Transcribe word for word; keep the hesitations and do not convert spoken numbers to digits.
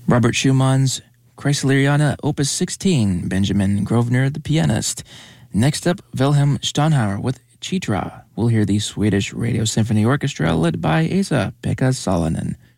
Robert Schumann's Kreisleriana Opus sixteen, Benjamin Grosvenor, the pianist. Next up, Wilhelm Steinhauer with Chitra. We'll hear the Swedish Radio Symphony Orchestra led by Esa-Pekka Salonen.